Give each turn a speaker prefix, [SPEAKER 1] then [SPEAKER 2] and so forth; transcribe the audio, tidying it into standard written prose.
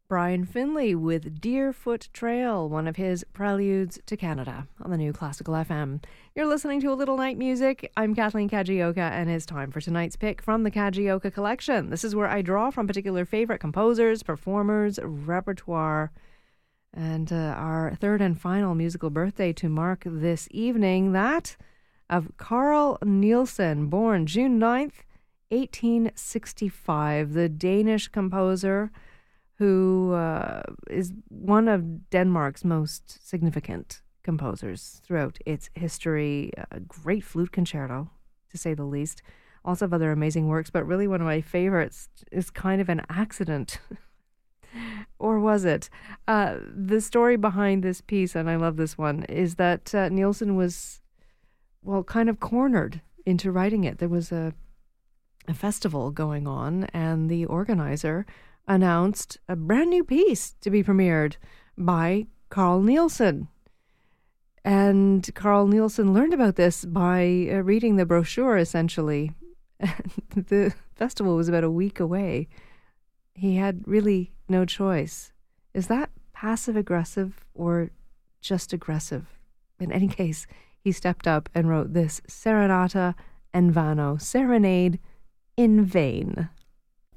[SPEAKER 1] Brian Finley with Deerfoot Trail, one of his preludes to Canada on the new Classical FM. You're listening to A Little Night Music. I'm Kathleen Kajioka, and it's time for tonight's pick from the Kajioka collection. This is where I draw from particular favorite composers, performers, repertoire, and our third and final musical birthday to mark this evening, that of Carl Nielsen, born June 9th, 1865, the Danish composer who is one of Denmark's most significant composers throughout its history. A great flute concerto, to say the least. Also have other amazing works, but really one of my favorites is kind of an accident. Or was it? The story behind this piece, and I love this one, is that Nielsen was, kind of cornered into writing it. There was a festival going on, and the organizer announced a brand new piece to be premiered by Carl Nielsen. And Carl Nielsen learned about this by reading the brochure, essentially. The festival was about a week away. He had really no choice. Is that passive-aggressive or just aggressive? In any case, he stepped up and wrote this Serenata in Vano, Serenade in Vain.